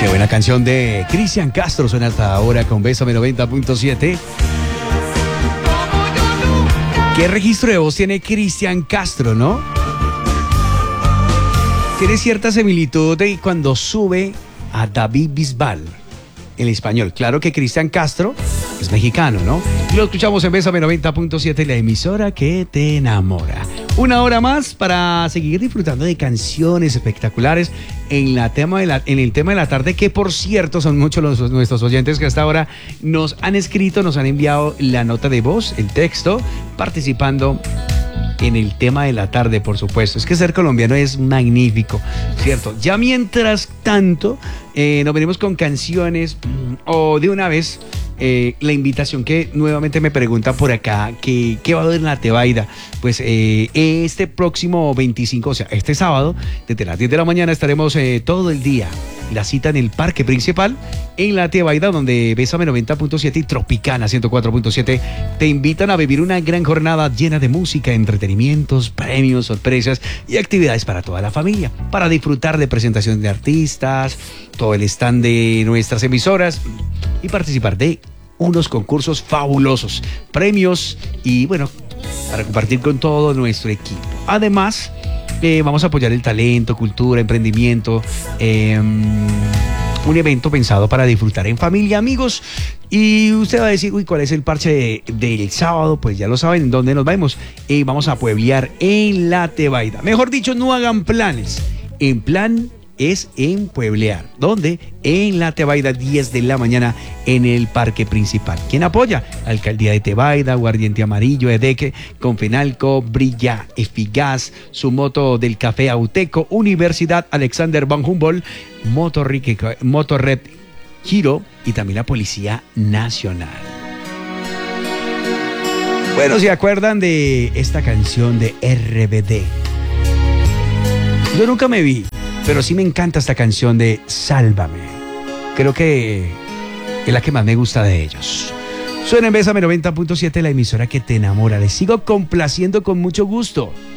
Qué buena canción de Cristian Castro suena hasta ahora con Bésame 90.7. ¿Qué registro de voz tiene Cristian Castro, no? Tiene cierta similitud de cuando sube a David Bisbal, en español. Claro que Cristian Castro es mexicano, ¿no? Y lo escuchamos en Bésame 90.7, la emisora que te enamora. Una hora más para seguir disfrutando de canciones espectaculares en el tema de la tarde, que por cierto son muchos nuestros oyentes que hasta ahora nos han escrito, nos han enviado la nota de voz, el texto, participando en el tema de la tarde, por supuesto. Es que ser colombiano es magnífico, ¿cierto? Ya mientras tanto, nos venimos con canciones o de una vez la invitación que nuevamente me pregunta por acá, ¿qué va a haber en la Tebaida? Pues este próximo 25, o sea, este sábado, desde las 10 de la mañana estaremos todo el día. La cita en el Parque Principal, en la Tebaida, donde Bésame 90.7 y Tropicana 104.7 te invitan a vivir una gran jornada llena de música, entretenimientos, premios, sorpresas y actividades para toda la familia, para disfrutar de presentaciones de artistas, todo el stand de nuestras emisoras y participar de unos concursos fabulosos, premios y bueno, para compartir con todo nuestro equipo. Además, vamos a apoyar el talento, cultura, emprendimiento, un evento pensado para disfrutar en familia, amigos. Y usted va a decir, uy, ¿cuál es el parche del sábado? Pues ya lo saben, ¿en dónde nos vamos? Vamos a pueblear en la Tebaida. Mejor dicho, no hagan planes. En plan es en pueblear. ¿Dónde? En la Tebaida, 10 de la mañana en el Parque Principal. ¿Quién apoya? Alcaldía de Tebaida, Aguardiente Amarillo, EDEC, Confenalco, Brilla, Efigas, Sumoto del Café Auteco, Universidad Alexander von Humboldt, Motorred Giro y también la Policía Nacional. Bueno, ¿se acuerdan de esta canción de RBD? Yo nunca me vi, pero sí me encanta esta canción de Sálvame. Creo que es la que más me gusta de ellos. Suena en Bésame 90.7, la emisora que te enamora. Les sigo complaciendo con mucho gusto.